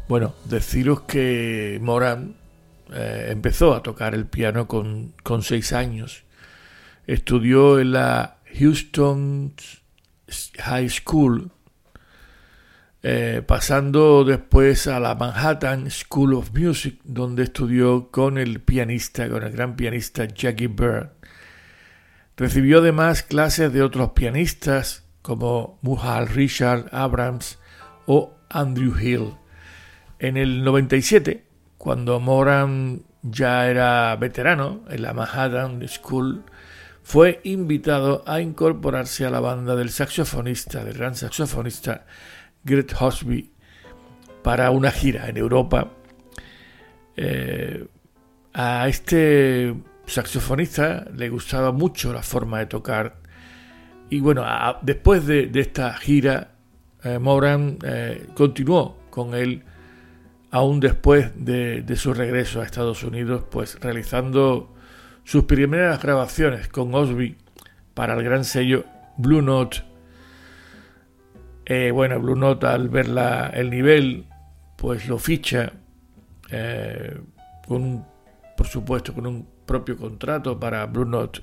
Bueno, deciros que Moran empezó a tocar el piano con 6 años. Estudió en la Houston High School, pasando después a la Manhattan School of Music, donde estudió con el gran pianista Jackie Byrd. Recibió además clases de otros pianistas como Muhal Richard Abrams o Andrew Hill. En el 97, cuando Moran ya era veterano en la Manhattan School, fue invitado a incorporarse a la banda del gran saxofonista Gert Hosby para una gira en Europa. A este saxofonista le gustaba mucho la forma de tocar y bueno, después de esta gira, Moran continuó con él aún después de su regreso a Estados Unidos, pues realizando sus primeras grabaciones con Hosby para el gran sello Blue Note. Blue Note, al ver el nivel, pues lo ficha por supuesto con un propio contrato para Blue Note.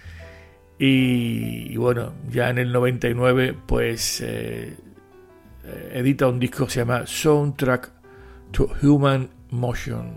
Y bueno, ya en el 99 pues edita un disco que se llama Soundtrack to Human Motion.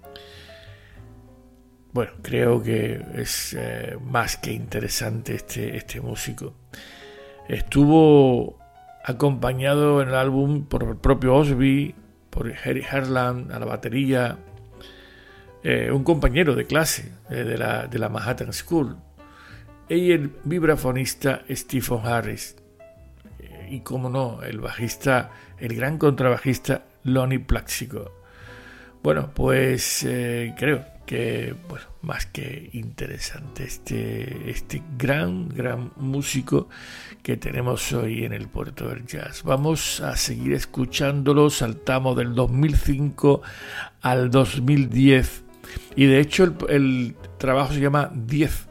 Bueno, creo que es más que interesante este músico. Estuvo acompañado en el álbum por el propio Hosby, por Harry Harland a la batería, un compañero de clase de la Manhattan School, y el vibrafonista Stephen Harris, y como no, el gran contrabajista Lonnie Plaxico. Bueno, pues creo que más que interesante este gran músico que tenemos hoy en el Puerto del Jazz. Vamos a seguir escuchándolo. Saltamos del 2005 al 2010 y de hecho el trabajo se llama 10.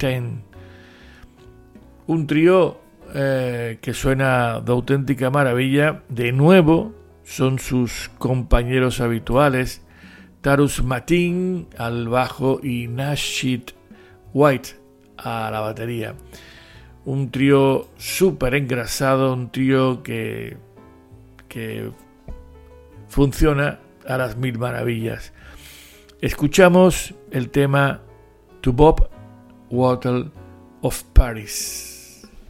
Un trío que suena de auténtica maravilla. De nuevo son sus compañeros habituales, Tarus Matin al bajo y Nashid White a la batería. Un trío súper engrasado, un trío que funciona a las mil maravillas. Escuchamos el tema To Bob Wattle of Paris.